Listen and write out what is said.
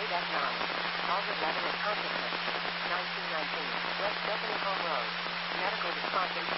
Death 9. August 11 at consciousness. 1919. West Bethany Hall Road. Medical response